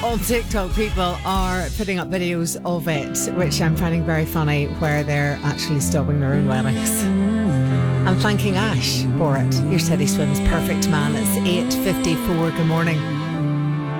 On TikTok, people are putting up videos of it, which I'm finding very funny, where they're actually stopping their own weddings. I'm thanking Ash for it. Your City Swims perfect man. It's 8:54. Good morning.